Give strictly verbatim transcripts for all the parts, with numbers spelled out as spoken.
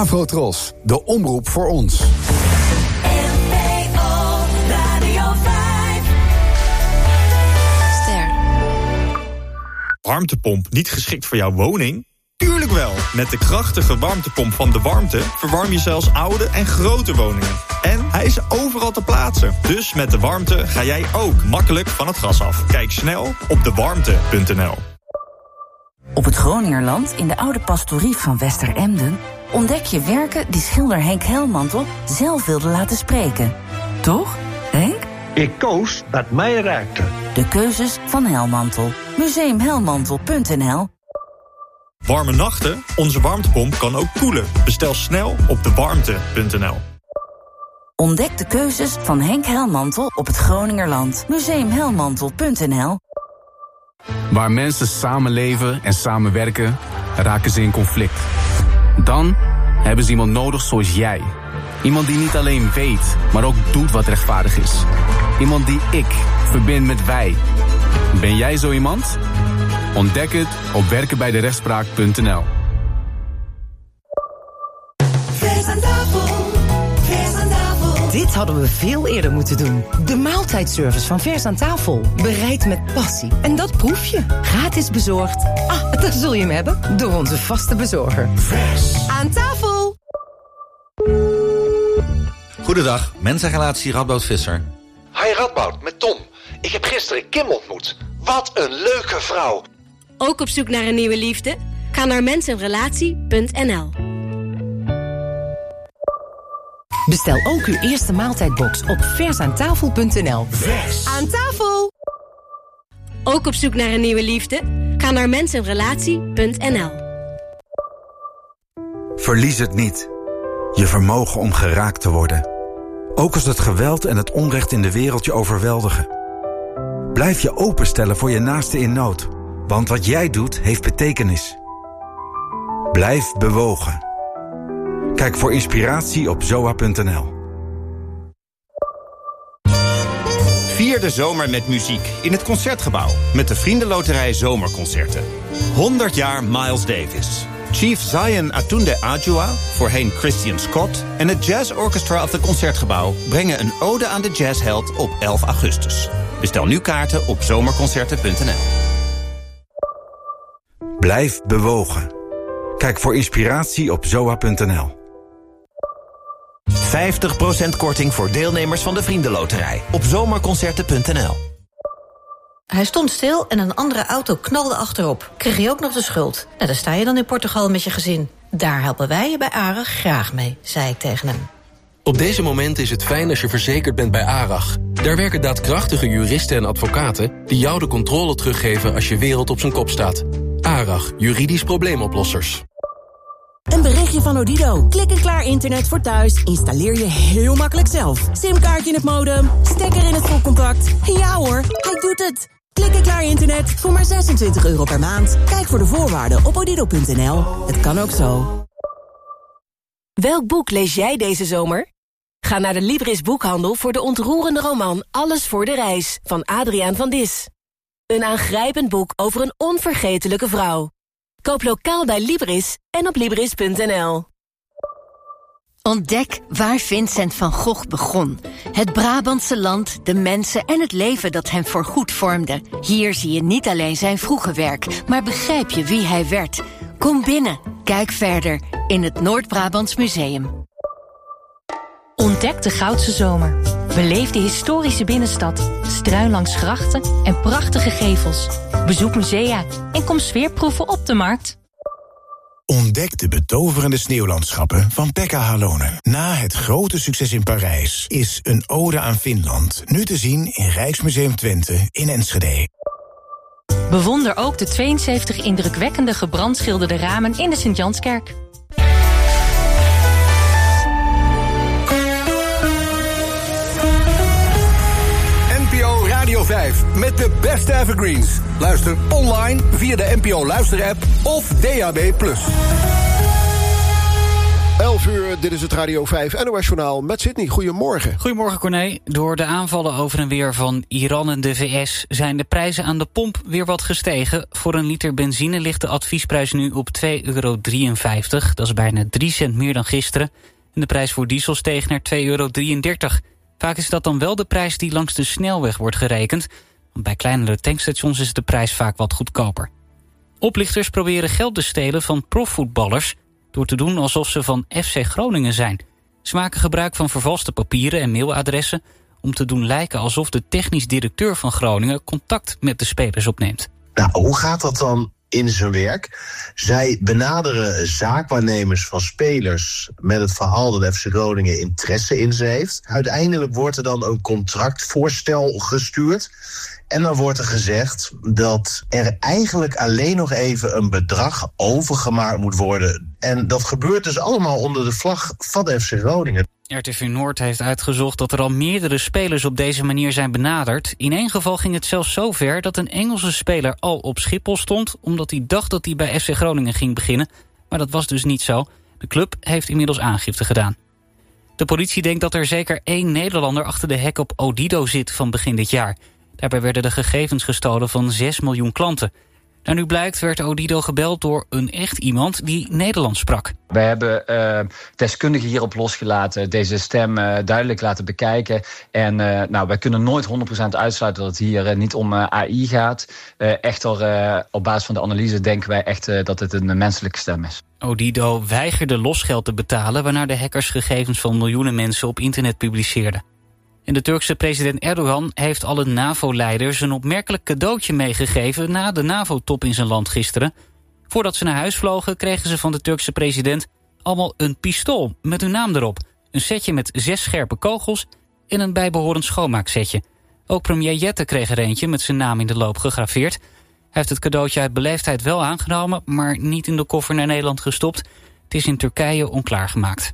Afrotros, de omroep voor ons. Warmtepomp niet geschikt voor jouw woning? Tuurlijk wel! Met de krachtige warmtepomp van De Warmte verwarm je zelfs oude en grote woningen. En hij is overal te plaatsen. Dus met De Warmte ga jij ook makkelijk van het gas af. Kijk snel op de warmte punt n l. Op het Groningerland, in de oude pastorie van Westeremden, ontdek je werken die schilder Henk Helmantel zelf wilde laten spreken. Toch, Henk? Ik koos wat mij raakte. De keuzes van Helmantel. museum helmantel punt n l. Warme nachten? Onze warmtepomp kan ook koelen. Bestel snel op de warmte punt n l. Ontdek de keuzes van Henk Helmantel op het Groningerland. museum helmantel punt n l. Waar mensen samenleven en samenwerken, raken ze in conflict. Dan hebben ze iemand nodig zoals jij. Iemand die niet alleen weet, maar ook doet wat rechtvaardig is. Iemand die ik verbind met wij. Ben jij zo iemand? Ontdek het op werken bij de rechtspraak punt n l. Dit hadden we veel eerder moeten doen. De maaltijdservice van Vers aan Tafel. Bereid met passie. En dat proef je. Gratis bezorgd. Ah, daar zul je hem hebben. Door onze vaste bezorger. Vers aan Tafel. Goedendag, mensenrelatie Radboud Visser. Hi Radboud, met Tom. Ik heb gisteren Kim ontmoet. Wat een leuke vrouw. Ook op zoek naar een nieuwe liefde? Ga naar mensenrelatie punt n l. Bestel ook uw eerste maaltijdbox op versaantafel punt n l. Vers aan tafel. Ook op zoek naar een nieuwe liefde? Ga naar mensenrelatie punt n l. Verlies het niet. Je vermogen om geraakt te worden. Ook als het geweld en het onrecht in de wereld je overweldigen. Blijf je openstellen voor je naaste in nood. Want wat jij doet, heeft betekenis. Blijf bewogen. Kijk voor inspiratie op zoa punt n l. Vier de zomer met muziek in het Concertgebouw. Met de Vriendenloterij Zomerconcerten. honderd jaar Miles Davis. Chief Zion Atunde Adjua, voorheen Christian Scott, en het Jazz Orchestra of het Concertgebouw brengen een ode aan de jazzheld op elf augustus. Bestel nu kaarten op zomerconcerten punt n l. Blijf bewogen. Kijk voor inspiratie op zoa punt n l. vijftig procent korting voor deelnemers van de Vriendenloterij op zomerconcerten punt n l. Hij stond stil en een andere auto knalde achterop. Kreeg je ook nog de schuld? Nou, daar sta je dan in Portugal met je gezin. Daar helpen wij je bij ARAG graag mee, zei ik tegen hem. Op deze momenten is het fijn als je verzekerd bent bij ARAG. Daar werken daadkrachtige juristen en advocaten die jou de controle teruggeven als je wereld op zijn kop staat. ARAG, juridisch probleemoplossers. Een berichtje van Odido. Klik en klaar internet voor thuis. Installeer je heel makkelijk zelf. Simkaartje in het modem, stekker in het stopcontact. Ja hoor, hij doet het. Klik en klaar internet voor maar zesentwintig euro per maand. Kijk voor de voorwaarden op odido punt n l. Het kan ook zo. Welk boek lees jij deze zomer? Ga naar de Libris boekhandel voor de ontroerende roman Alles voor de reis van Adriaan van Dis. Een aangrijpend boek over een onvergetelijke vrouw. Koop lokaal bij Libris en op libris punt n l. Ontdek waar Vincent van Gogh begon. Het Brabantse land, de mensen en het leven dat hem voorgoed vormde. Hier zie je niet alleen zijn vroege werk, maar begrijp je wie hij werd. Kom binnen, kijk verder in het Noord-Brabants Museum. Ontdek de Goudse Zomer. Beleef de historische binnenstad, struin langs grachten en prachtige gevels. Bezoek musea en kom sfeerproeven op de markt. Ontdek de betoverende sneeuwlandschappen van Pekka Halonen. Na het grote succes in Parijs is een ode aan Finland nu te zien in Rijksmuseum Twente in Enschede. Bewonder ook de tweeënzeventig indrukwekkende gebrandschilderde ramen in de Sint-Janskerk. N P O Radio vijf met de beste evergreens. Luister online via de N P O Luister-app of D A B plus. elf uur dit is het Radio vijf N O S-journaal met Sydney. Goedemorgen. Goedemorgen, Corné. Door de aanvallen over en weer van Iran en de V S... zijn de prijzen aan de pomp weer wat gestegen. Voor een liter benzine ligt de adviesprijs nu op twee euro drieënvijftig. Dat is bijna drie cent meer dan gisteren. En de prijs voor diesel steeg naar twee euro drieëndertig. Vaak is dat dan wel de prijs die langs de snelweg wordt gerekend. Want bij kleinere tankstations is de prijs vaak wat goedkoper. Oplichters proberen geld te stelen van profvoetballers... door te doen alsof ze van F C Groningen zijn. Ze maken gebruik van vervalste papieren en mailadressen... om te doen lijken alsof de technisch directeur van Groningen... contact met de spelers opneemt. Nou, hoe gaat dat dan in zijn werk? Zij benaderen zaakwaarnemers van spelers... met het verhaal dat F C Groningen interesse in ze heeft. Uiteindelijk wordt er dan een contractvoorstel gestuurd... En dan wordt er gezegd dat er eigenlijk alleen nog even een bedrag overgemaakt moet worden. En dat gebeurt dus allemaal onder de vlag van de F C Groningen. R T V Noord heeft uitgezocht dat er al meerdere spelers op deze manier zijn benaderd. In één geval ging het zelfs zo ver dat een Engelse speler al op Schiphol stond... omdat hij dacht dat hij bij F C Groningen ging beginnen. Maar dat was dus niet zo. De club heeft inmiddels aangifte gedaan. De politie denkt dat er zeker één Nederlander achter de hek op Odido zit van begin dit jaar... Daarbij werden de gegevens gestolen van zes miljoen klanten. Nou, nu blijkt werd Odido gebeld door een echt iemand die Nederlands sprak. Wij hebben uh, deskundigen hierop losgelaten, deze stem uh, duidelijk laten bekijken. En uh, nou, wij kunnen nooit honderd procent uitsluiten dat het hier uh, niet om uh, A I gaat. Uh, echter, uh, op basis van de analyse denken wij echt uh, dat het een uh, menselijke stem is. Odido weigerde losgeld te betalen... waarna de hackers gegevens van miljoenen mensen op internet publiceerden. En de Turkse president Erdogan heeft alle NAVO-leiders een opmerkelijk cadeautje meegegeven na de NAVO-top in zijn land gisteren. Voordat ze naar huis vlogen kregen ze van de Turkse president allemaal een pistool met hun naam erop. Een setje met zes scherpe kogels en een bijbehorend schoonmaaksetje. Ook premier Jette kreeg er eentje met zijn naam in de loop gegraveerd. Hij heeft het cadeautje uit beleefdheid wel aangenomen, maar niet in de koffer naar Nederland gestopt. Het is in Turkije onklaargemaakt.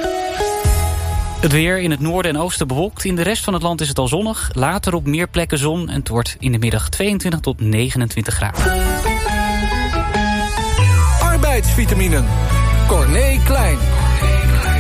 Het weer in het noorden en oosten bewolkt. In de rest van het land is het al zonnig. Later op meer plekken zon en het wordt in de middag tweeëntwintig tot negenentwintig graden. Arbeidsvitaminen. Corné Klein.